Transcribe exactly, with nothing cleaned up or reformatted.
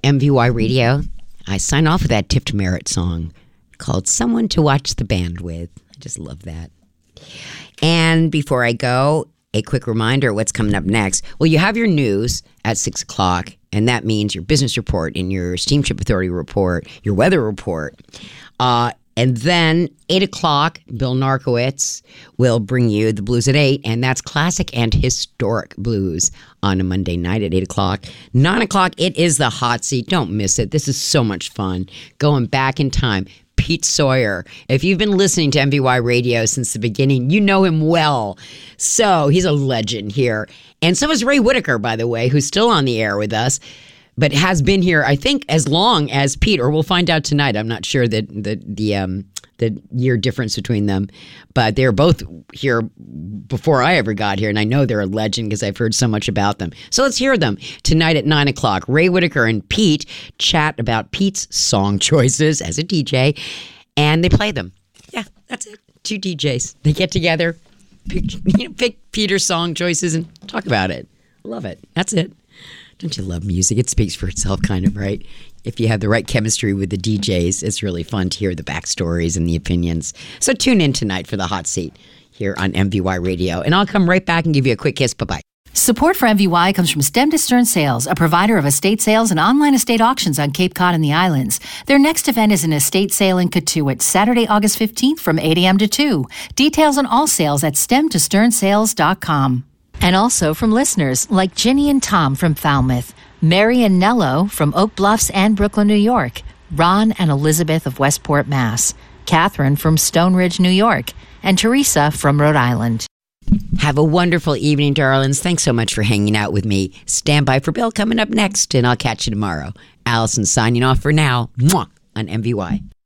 M V Y Radio. I sign off with that Tipped Merit song called Someone to Watch the Band With. I just love that. And before I go, a quick reminder what's coming up next. Well, you have your news at six o'clock, and that means your business report and your Steamship Authority report, your weather report. Uh, and then eight o'clock, Bill Narkowitz will bring you the blues at eight, and that's classic and historic blues on a Monday night at eight o'clock. nine o'clock, it is the hot seat. Don't miss it. This is so much fun. Going back in time. Pete Sawyer. If you've been listening to M V Y Radio since the beginning, you know him well. So he's a legend here. And so is Ray Whitaker, by the way, who's still on the air with us, but has been here, I think, as long as Pete, or we'll find out tonight. I'm not sure that the the um, the year difference between them, but they're both here before I ever got here, and I know they're a legend because I've heard so much about them. So let's hear them tonight at nine o'clock. Ray Whitaker and Pete chat about Pete's song choices as a D J, and they play them. Yeah, that's it. Two D Js. They get together, pick, you know, pick Peter's song choices and talk about it. Love it. That's it. Don't you love music? It speaks for itself, kind of, right? If you have the right chemistry with the D Js, it's really fun to hear the backstories and the opinions. So tune in tonight for the hot seat here on M V Y Radio. And I'll come right back and give you a quick kiss. Bye-bye. Support for M V Y comes from Stem to Stern Sales, a provider of estate sales and online estate auctions on Cape Cod and the islands. Their next event is an estate sale in Cotuit, Saturday, August fifteenth from eight a.m. to two. Details on all sales at stem to stern sales dot com. And also from listeners like Ginny and Tom from Falmouth, Mary and Nello from Oak Bluffs and Brooklyn, New York, Ron and Elizabeth of Westport, Mass, Catherine from Stone Ridge, New York, and Teresa from Rhode Island. Have a wonderful evening, darlings. Thanks so much for hanging out with me. Stand by for Bill coming up next, and I'll catch you tomorrow. Allison signing off for now. Mwah, on M V Y.